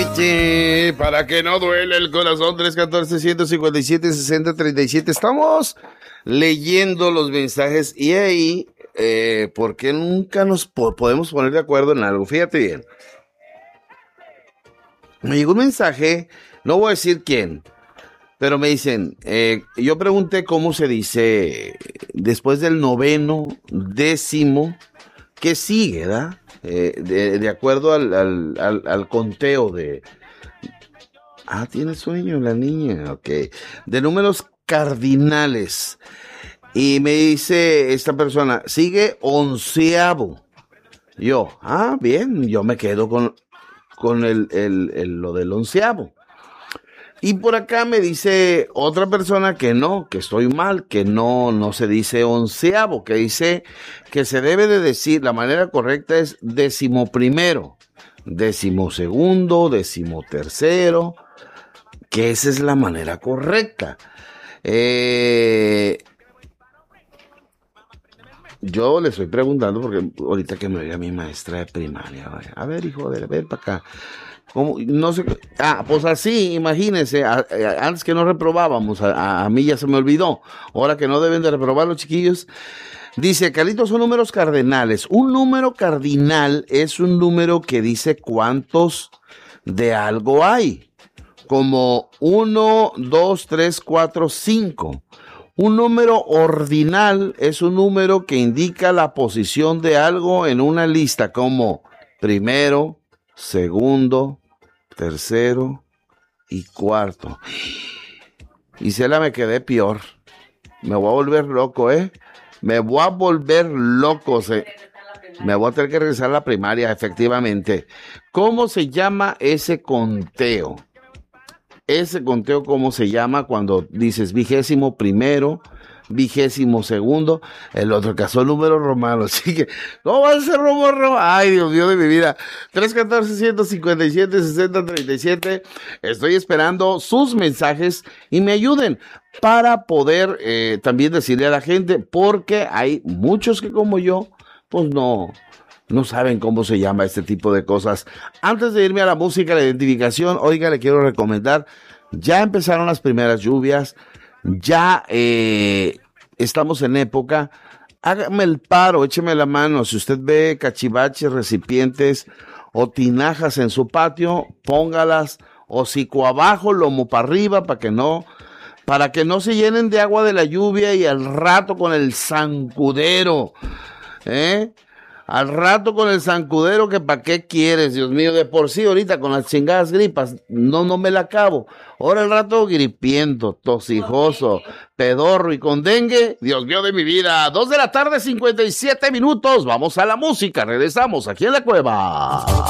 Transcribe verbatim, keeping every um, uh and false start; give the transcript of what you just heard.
Sí, para que no duele el corazón. Tres uno cuatro, ciento cincuenta y siete, sesenta treinta y siete. Estamos leyendo los mensajes y ahí, eh, ¿por qué nunca nos po- podemos poner de acuerdo en algo? Fíjate bien. Me llegó un mensaje, no voy a decir quién, pero me dicen, eh, yo pregunté cómo se dice después del noveno, décimo, ¿qué sigue, da? Eh, de, de acuerdo al, al, al, al conteo de... Ah, tiene sueño la niña, ok. De números cardinales. Y me dice esta persona, sigue onceavo. Yo, ah, bien, yo me quedo con, con el, el, el, lo del onceavo. Y por acá me dice otra persona que no, que estoy mal, que no, no se dice onceavo, que dice que se debe de decir, la manera correcta es decimoprimero, decimosegundo, decimotercero, que esa es la manera correcta. Eh, yo le estoy preguntando porque ahorita que me oiga mi maestra de primaria, vaya, a ver, hijo, a ver, a ver para acá. ¿Cómo? No sé. Ah, pues así, imagínense, a- a- antes que no reprobábamos, a, a- a mí ya se me olvidó. Ahora que no deben de reprobar los chiquillos. Dice, Carlitos, son números cardinales. Un número cardinal es un número que dice cuántos de algo hay. Como uno, dos, tres, cuatro, cinco. Un número ordinal es un número que indica la posición de algo en una lista, como primero, segundo, tercero y cuarto. Y se la me quedé peor. Me voy a volver loco, ¿eh? Me voy a volver loco. Se... Me voy a tener que regresar a la primaria, efectivamente. ¿Cómo se llama ese conteo? Ese conteo, ¿cómo se llama cuando dices vigésimo primero, vigésimo segundo? El otro caso, número romano. Así que, ¿cómo va a ser romano? Rom- Ay, Dios mío de mi vida. tres uno cuatro, ciento cincuenta y siete, sesenta treinta y siete. Estoy esperando sus mensajes y me ayuden para poder eh, también decirle a la gente, porque hay muchos que como yo, pues no... No saben cómo se llama este tipo de cosas. Antes de irme a la música, la identificación, oiga, le quiero recomendar, ya empezaron las primeras lluvias, ya eh, estamos en época, hágame el paro, écheme la mano, si usted ve cachivaches, recipientes o tinajas en su patio, póngalas hocico abajo, lomo para arriba, para que no, para que no se llenen de agua de la lluvia y al rato con el zancudero, ¿eh? Al rato con el zancudero, que pa' qué quieres, Dios mío, de por sí ahorita con las chingadas gripas, no, no me la acabo. Ahora el rato gripiento, tosijoso, pedorro y con dengue, Dios mío de mi vida. Dos de la tarde, cincuenta y siete minutos, vamos a la música, regresamos aquí en la cueva.